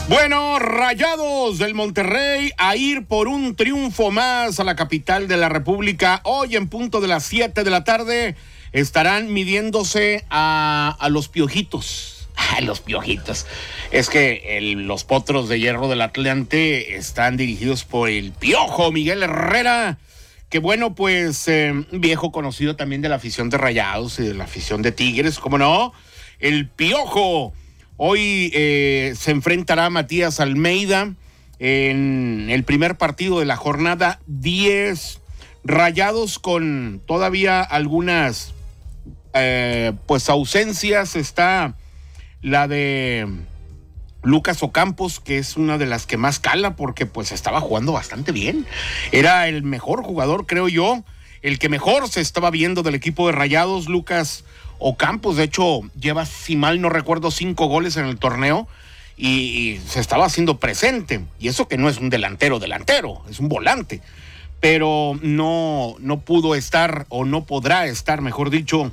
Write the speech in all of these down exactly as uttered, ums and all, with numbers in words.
Bueno, Rayados del Monterrey a ir por un triunfo más a la capital de la República. Hoy en punto de las siete de la tarde estarán midiéndose a, a los Piojitos. A los Piojitos. Es que el, los Potros de Hierro del Atlante están dirigidos por el Piojo Miguel Herrera, que bueno, pues eh, viejo conocido también de la afición de Rayados y de la afición de Tigres, ¿cómo no? El Piojo. Hoy eh, se enfrentará Matías Almeida en el primer partido de la jornada diez. Rayados con todavía algunas eh, pues ausencias. Está la de Lucas Ocampos, que es una de las que más cala porque pues estaba jugando bastante bien. Era el mejor jugador, creo yo, el que mejor se estaba viendo del equipo de Rayados, Lucas Ocampos. De hecho, lleva, si mal no recuerdo, cinco goles en el torneo y, y se estaba haciendo presente. Y eso que no es un delantero delantero, es un volante. Pero no, no pudo estar, o no podrá estar, mejor dicho,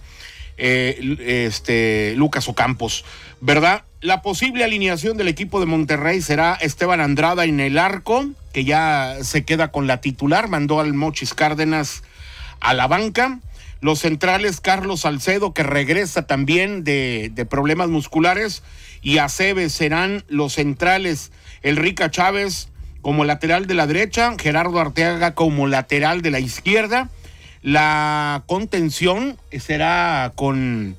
eh, este Lucas Ocampos, ¿verdad? La posible alineación del equipo de Monterrey será Esteban Andrada en el arco, que ya se queda con la titular, mandó al Mochis Cárdenas a la banca. Los centrales, Carlos Salcedo, que regresa también de, de problemas musculares, y Aceves serán los centrales. El Rica Chávez como lateral de la derecha, Gerardo Arteaga como lateral de la izquierda. La contención será con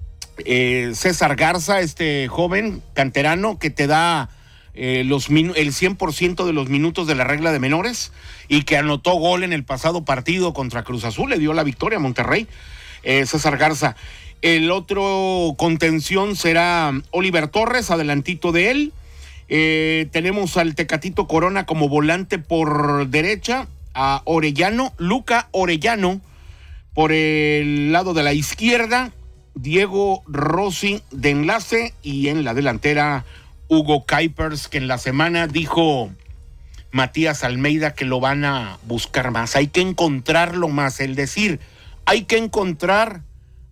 eh, César Garza, este joven canterano que te da eh, los minu- el cien por ciento de los minutos de la regla de menores y que anotó gol en el pasado partido contra Cruz Azul, le dio la victoria a Monterrey, eh, César Garza. El otro contención será Oliver Torres, adelantito de él. Eh, tenemos al Tecatito Corona como volante por derecha, a Orellano, Luca Orellano por el lado de la izquierda, Diego Rossi de enlace, y en la delantera Hugo Kuipers, que en la semana dijo Matías Almeida que lo van a buscar más, hay que encontrarlo más, el decir, hay que encontrar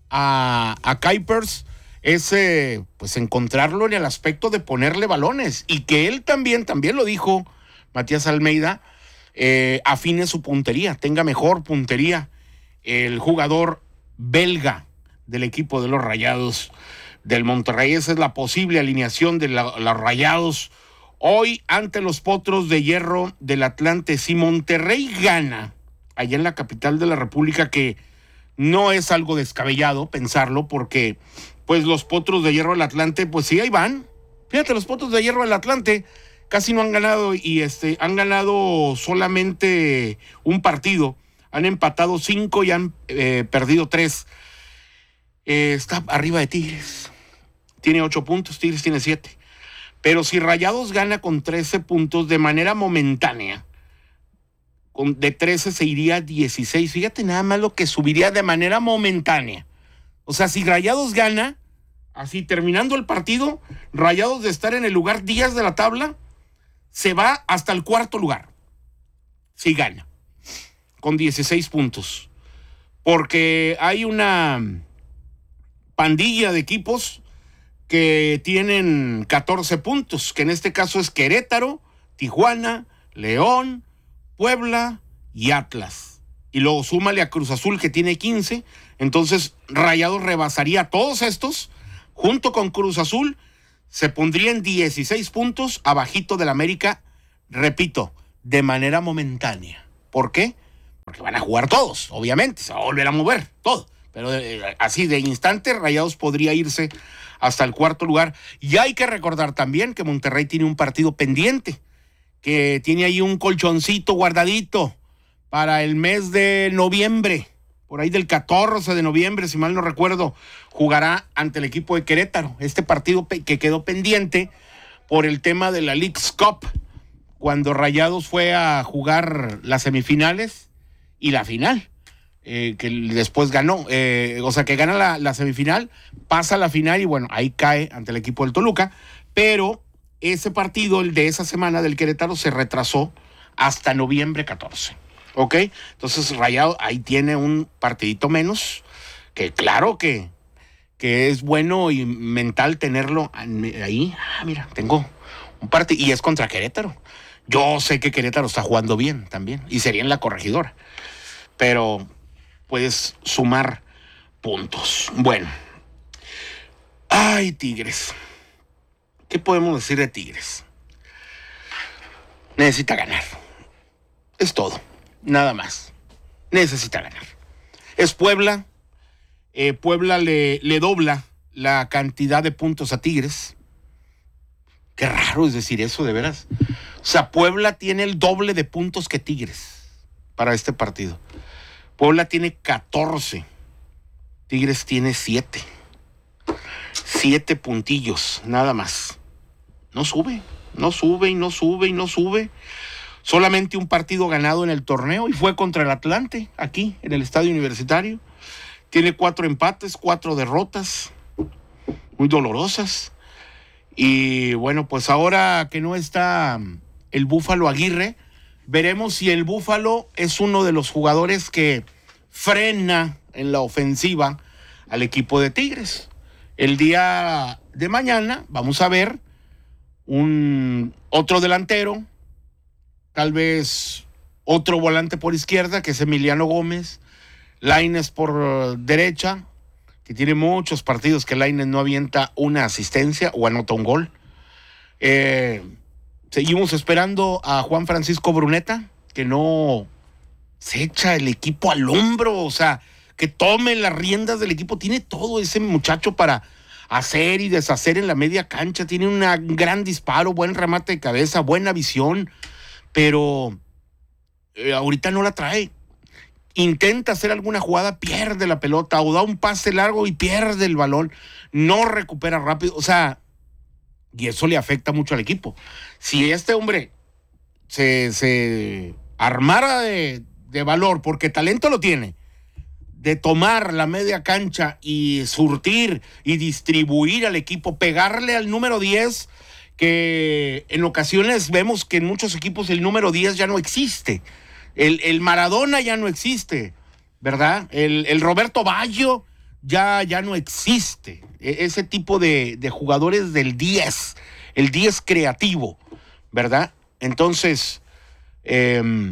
a, a Kuipers, es eh, pues encontrarlo en el aspecto de ponerle balones, y que él también, también lo dijo Matías Almeida, eh, afine su puntería, tenga mejor puntería, el jugador belga del equipo de los Rayados del Monterrey. Esa es la posible alineación de la, los Rayados hoy ante los Potros de Hierro del Atlante. Si Monterrey gana allá en la capital de la República, que no es algo descabellado pensarlo, porque pues los Potros de Hierro del Atlante, pues sí, ahí van. Fíjate, los Potros de Hierro del Atlante casi no han ganado, y este han ganado solamente un partido, han empatado cinco y han eh, perdido tres. Eh, está arriba de Tigres, tiene ocho puntos, Tigres tiene siete. Pero si Rayados gana con trece puntos de manera momentánea, con, de trece se iría a dieciséis. Fíjate nada más lo que subiría de manera momentánea. O sea, si Rayados gana, así terminando el partido, Rayados de estar en el lugar diez de la tabla, se va hasta el cuarto lugar. Si gana, con dieciséis puntos. Porque hay una pandilla de equipos que tienen catorce puntos, que en este caso es Querétaro, Tijuana, León, Puebla y Atlas. Y luego súmale a Cruz Azul, que tiene quince. Entonces Rayados rebasaría a todos estos, junto con Cruz Azul, se pondría en dieciséis puntos abajito del América, repito, de manera momentánea. ¿Por qué? Porque van a jugar todos, obviamente, se va a volver a mover todo. Pero eh, así de instante, Rayados podría irse hasta el cuarto lugar. Y hay que recordar también que Monterrey tiene un partido pendiente, que tiene ahí un colchoncito guardadito para el mes de noviembre, por ahí del catorce de noviembre, si mal no recuerdo, jugará ante el equipo de Querétaro. Este partido pe- que quedó pendiente por el tema de la Leagues Cup, cuando Rayados fue a jugar las semifinales y la final, eh, que después ganó, eh, o sea que gana la, la semifinal, pasa a la final y bueno, ahí cae ante el equipo del Toluca, pero ese partido, el de esa semana del Querétaro, se retrasó hasta noviembre catorce. ¿Ok? Entonces Rayados ahí tiene un partidito menos, que claro que, que es bueno y mental tenerlo ahí. Ah, mira, tengo un partido y es contra Querétaro. Yo sé que Querétaro está jugando bien también y sería en la Corregidora, pero puedes sumar puntos. Bueno, ay, Tigres. ¿Qué podemos decir de Tigres? Necesita ganar. Es todo, nada más. Necesita ganar. Es Puebla. Eh, Puebla le, le dobla la cantidad de puntos a Tigres. Qué raro es decir eso, de veras. O sea, Puebla tiene el doble de puntos que Tigres para este partido. Puebla tiene catorce. Tigres tiene siete. Siete puntillos, nada más. No sube, no sube y no sube y no sube. Solamente un partido ganado en el torneo y fue contra el Atlante, aquí, en el Estadio Universitario. Tiene cuatro empates, cuatro derrotas, muy dolorosas. Y bueno, pues ahora que no está el Búfalo Aguirre, veremos si el Búfalo es uno de los jugadores que frena en la ofensiva al equipo de Tigres. El día de mañana vamos a ver un otro delantero, tal vez otro volante por izquierda, que es Emiliano Gómez, Lainez por derecha, que tiene muchos partidos que Lainez no avienta una asistencia o anota un gol. Eh, seguimos esperando a Juan Francisco Bruneta, que no se echa el equipo al hombro, o sea, que tome las riendas del equipo. Tiene todo ese muchacho para hacer y deshacer en la media cancha. Tiene un gran disparo, buen remate de cabeza, buena visión, pero eh, ahorita no la trae. Intenta hacer alguna jugada, pierde la pelota, o da un pase largo y pierde el balón, no recupera rápido, o sea, y eso le afecta mucho al equipo. Si este hombre se, se armara de, de valor, porque talento lo tiene, de tomar la media cancha y surtir y distribuir al equipo, pegarle al número diez, que en ocasiones vemos que en muchos equipos el número diez ya no existe. El, el Maradona ya no existe, ¿verdad? El, el Roberto Baggio ya, ya no existe. E- ese tipo de, de jugadores del diez, el diez creativo, ¿verdad? Entonces, eh,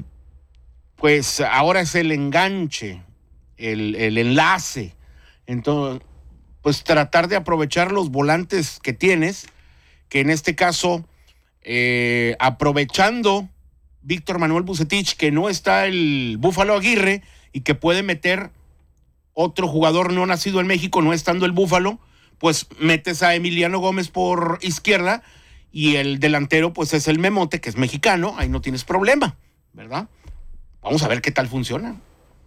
pues ahora es el enganche, el, el enlace. Entonces, pues tratar de aprovechar los volantes que tienes, que en este caso, eh, aprovechando Víctor Manuel Vucetich, que no está el Búfalo Aguirre y que puede meter otro jugador no nacido en México, no estando el Búfalo, pues metes a Emiliano Gómez por izquierda y el delantero pues es el Memote, que es mexicano, ahí no tienes problema, ¿verdad? Vamos a ver qué tal funciona.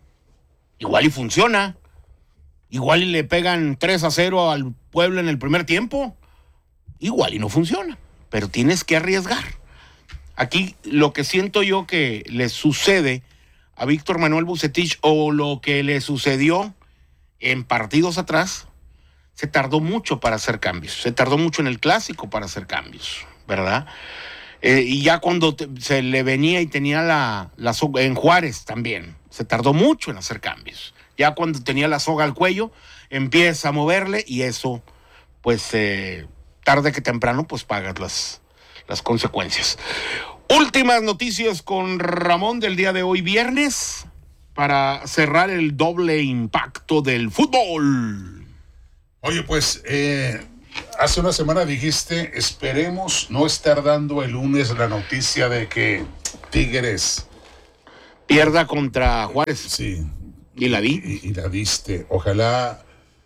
Igual y funciona. Igual y le pegan tres a cero al Puebla en el primer tiempo. Igual y no funciona, pero tienes que arriesgar. Aquí lo que siento yo que le sucede a Víctor Manuel Vucetich, o lo que le sucedió en partidos atrás, se tardó mucho para hacer cambios. Se tardó mucho en el Clásico para hacer cambios, ¿verdad? Eh, y ya cuando te, se le venía y tenía la, la soga, en Juárez también, se tardó mucho en hacer cambios. Ya cuando tenía la soga al cuello, empieza a moverle y eso, pues, eh, tarde que temprano, pues pagas las, las consecuencias. Últimas noticias con Ramón del día de hoy, viernes, para cerrar el doble impacto del fútbol. Oye, pues, eh, hace una semana dijiste, esperemos no estar dando el lunes la noticia de que Tigres pierda contra Juárez. Sí. Y la di. Y, y la diste. Ojalá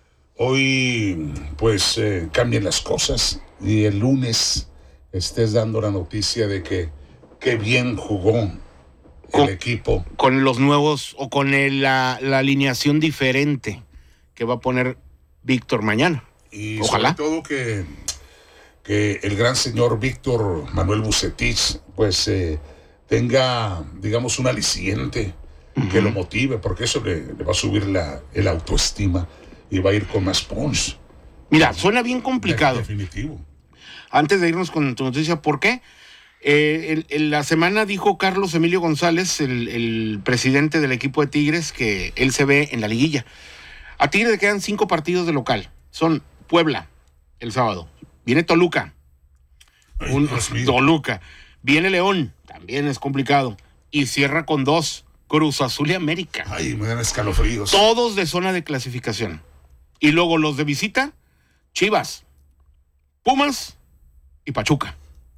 hoy, pues, eh, cambien las cosas y el lunes estés dando la noticia de que qué bien jugó el con, equipo. Con los nuevos, o con el, la, la alineación diferente que va a poner Víctor mañana. Y ojalá. Sobre todo que, que el gran señor Víctor Manuel Vucetich, pues, eh, tenga, digamos, un aliciente uh-huh. que lo motive, porque eso le, le va a subir la, el autoestima y va a ir con más punch. Mira, suena bien complicado. Definitivo. Antes de irnos con tu noticia, ¿por qué? Eh, en, en la semana dijo Carlos Emilio González, el, el presidente del equipo de Tigres, que él se ve en la liguilla. A Tigres le quedan cinco partidos de local. son Puebla el sábado. Viene Toluca. Ay, Un, Dios mío. Toluca. Viene León. También es complicado. Y cierra con dos. Cruz Azul y América. Ay, me dan escalofríos. Todos de zona de clasificación. Y luego los de visita, Chivas, Pumas y Pachuca.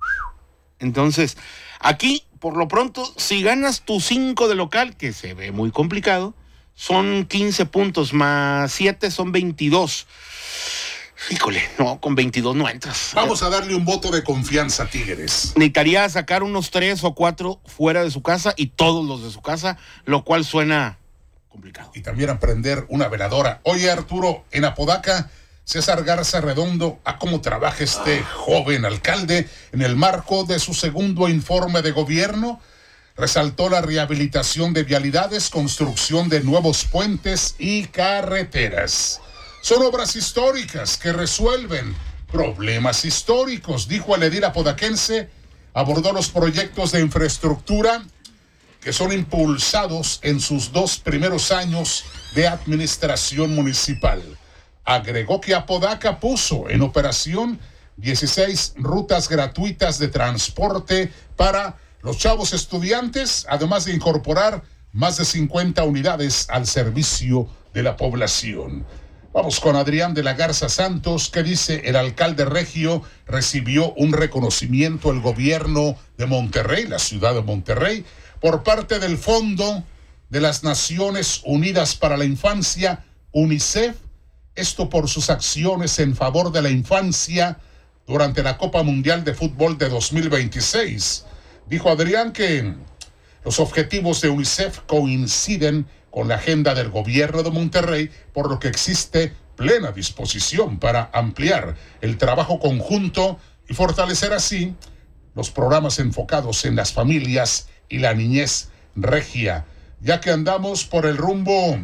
Entonces, aquí, por lo pronto, si ganas tu cinco de local, que se ve muy complicado, son quince puntos, más siete son veintidós. Híjole, no, con veintidós no entras. Vamos a darle un voto de confianza a Tigres. Necesitaría sacar unos tres o cuatro fuera de su casa y todos los de su casa, lo cual suena complicado. Y también aprender una veladora. Oye, Arturo, en Apodaca, César Garza Redondo, a cómo trabaja este joven alcalde en el marco de su segundo informe de gobierno. Resaltó la rehabilitación de vialidades, construcción de nuevos puentes y carreteras. Son obras históricas que resuelven problemas históricos, dijo el edil apodaquense. Abordó los proyectos de infraestructura que son impulsados en sus dos primeros años de administración municipal. Agregó que Apodaca puso en operación dieciséis rutas gratuitas de transporte para los chavos estudiantes, además de incorporar más de cincuenta unidades al servicio de la población. Vamos con Adrián de la Garza Santos, que dice: el alcalde regio recibió un reconocimiento del gobierno de Monterrey, la ciudad de Monterrey, por parte del Fondo de las Naciones Unidas para la Infancia, UNICEF, esto por sus acciones en favor de la infancia durante la Copa Mundial de Fútbol de dos mil veintiséis. Dijo Adrián que los objetivos de UNICEF coinciden con la agenda del gobierno de Monterrey, por lo que existe plena disposición para ampliar el trabajo conjunto y fortalecer así los programas enfocados en las familias y la niñez regia. Ya que andamos por el rumbo,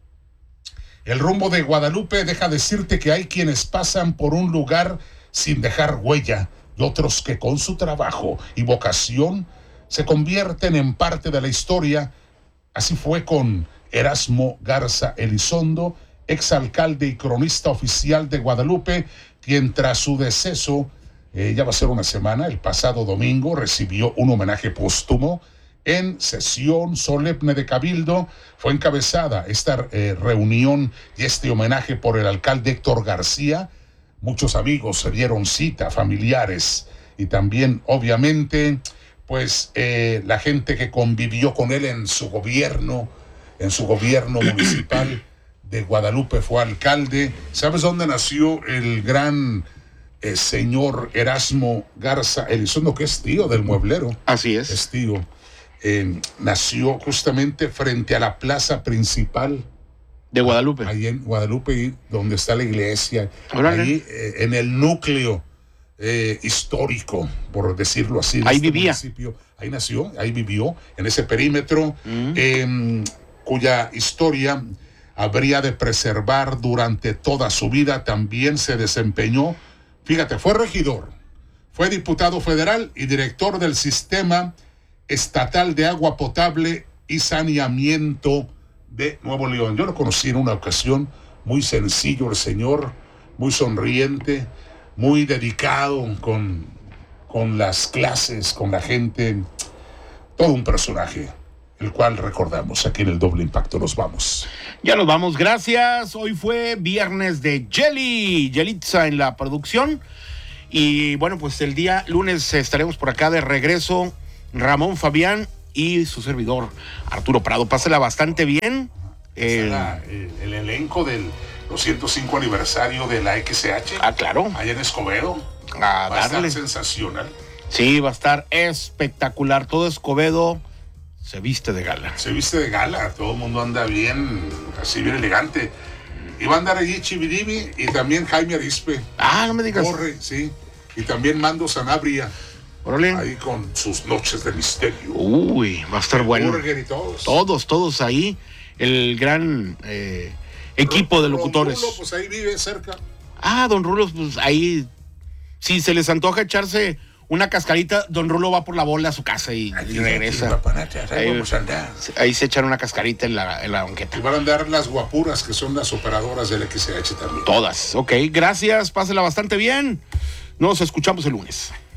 el rumbo de Guadalupe, deja decirte que hay quienes pasan por un lugar sin dejar huella y otros que con su trabajo y vocación se convierten en parte de la historia. Así fue con Erasmo Garza Elizondo, exalcalde y cronista oficial de Guadalupe, quien tras su deceso, eh, ya va a ser una semana, el pasado domingo, recibió un homenaje póstumo en sesión solemne de Cabildo. Fue encabezada esta eh, reunión y este homenaje por el alcalde Héctor García. Muchos amigos se dieron cita, familiares, y también, obviamente, pues eh, la gente que convivió con él en su gobierno, en su gobierno municipal de Guadalupe, fue alcalde. ¿Sabes dónde nació el gran eh, señor Erasmo Garza Elizondo, que es tío del mueblero? Así es. Es tío. Eh, nació justamente frente a la plaza principal de Guadalupe. Ahí en Guadalupe, donde está la iglesia. Órale. Ahí eh, en el núcleo eh, histórico, por decirlo así. Ahí este vivía. Municipio. Ahí nació, ahí vivió, en ese perímetro, Mm. eh, cuya historia habría de preservar durante toda su vida. También se desempeñó, fíjate, fue regidor, fue diputado federal y director del Sistema Estatal de Agua Potable y Saneamiento de Nuevo León. Yo lo conocí en una ocasión, muy sencillo el señor, muy sonriente, muy dedicado con, con las clases, con la gente, todo un personaje, el cual recordamos aquí en el Doble Impacto. Nos vamos. Ya nos vamos, gracias. Hoy fue viernes de Jelly, Yelitza en la producción. Y bueno, pues el día lunes estaremos por acá de regreso, Ramón Fabián y su servidor Arturo Prado. Pásela bastante bien. Eh, el, el elenco del doscientos cinco aniversario de la X H. Ah, claro. Allá en Escobedo. A va darle. a estar sensacional. Sí, va a estar espectacular. Todo Escobedo se viste de gala. Se viste de gala. Todo el mundo anda bien, así bien elegante. Y va a andar allí Chividivi y también Jaime Arispe. Ah, no me digas. Corre, sí. Y también Mando Sanabria. Órale. Ahí con sus noches de misterio. Uy, va a estar el bueno. Burger y todos. Todos, todos ahí. El gran eh, equipo de locutores. Rulo, pues ahí vive cerca. Ah, don Rulo, pues ahí, si se les antoja echarse una cascarita, don Rulo va por la bola a su casa y, y regresa. Ahí, vamos a andar. Ahí se echan una cascarita en la, en la banqueta. Y van a andar las guapuras, que son las operadoras del X C H también. Todas, ok, gracias, pásela bastante bien. Nos escuchamos el lunes.